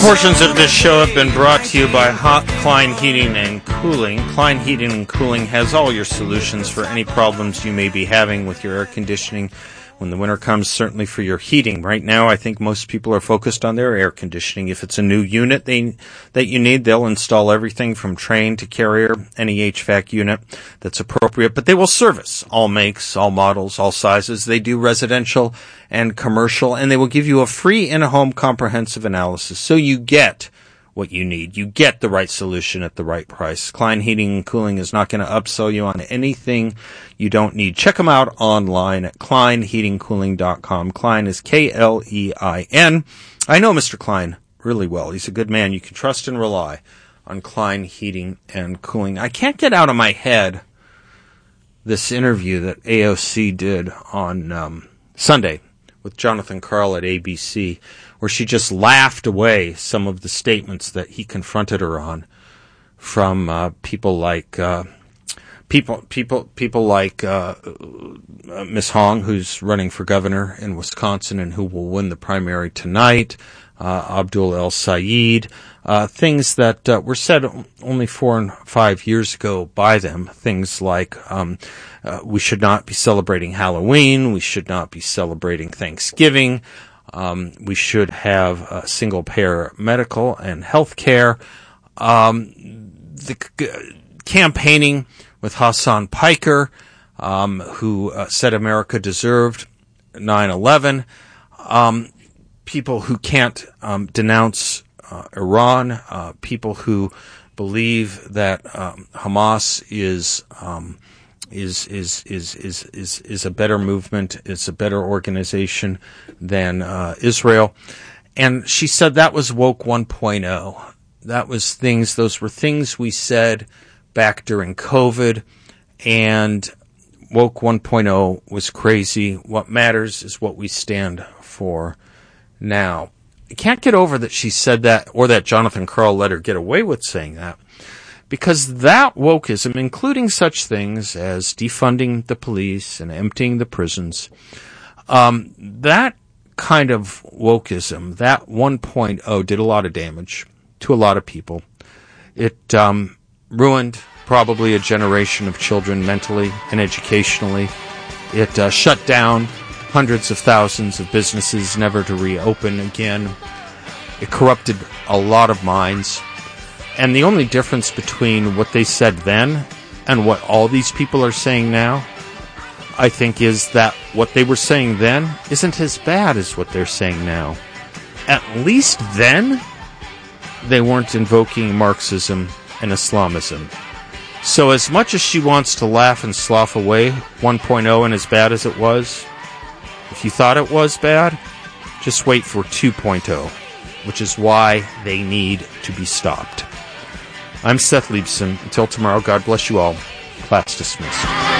Portions of this show have been brought to you by Klein Heating and Cooling. Klein Heating and Cooling has all your solutions for any problems you may be having with your air conditioning when the winter comes, certainly for your heating. Right now, I think most people are focused on their air conditioning. If it's a new unit that you need, they'll install everything from Trane to Carrier, any HVAC unit that's appropriate. But they will service all makes, all models, all sizes. They do residential and commercial, and they will give you a free in-home comprehensive analysis so you get what you need. You get the right solution at the right price. Klein Heating and Cooling is not going to upsell you on anything you don't need. Check them out online at kleinheatingcooling.com. Klein is Klein. I know Mr. Klein really well. He's a good man. You can trust and rely on Klein Heating and Cooling. I can't get out of my head this interview that AOC did on Sunday with Jonathan Karl at ABC, where she just laughed away some of the statements that he confronted her on from people like Miss Hong, who's running for governor in Wisconsin and who will win the primary tonight, Abdul El Sayed, things that were said only 4 and 5 years ago by them. Things like we should not be celebrating Halloween, we should not be celebrating Thanksgiving, we should have single-payer medical and health care. The campaigning with Hassan Piker, who said America deserved 9/11. People who can't denounce Iran, people who believe that Hamas is a better movement, is a better organization than Israel. And she said that was woke 1.0. Those were things we said back during COVID, and woke 1.0 was crazy. What matters is what we stand for now. I can't get over that she said that, or that Jonathan Karl let her get away with saying that, because that wokeism, including such things as defunding the police and emptying the prisons, that kind of wokeism, that 1.0, did a lot of damage to a lot of people. It ruined probably a generation of children mentally and educationally. It shut down hundreds of thousands of businesses never to reopen again. It corrupted a lot of minds. And the only difference between what they said then and what all these people are saying now, I think, is that what they were saying then isn't as bad as what they're saying now. At least then, they weren't invoking Marxism and Islamism. So as much as she wants to laugh and slough away 1.0 and as bad as it was, if you thought it was bad, just wait for 2.0, which is why they need to be stopped. I'm Seth Leibson. Until tomorrow, God bless you all. Class dismissed.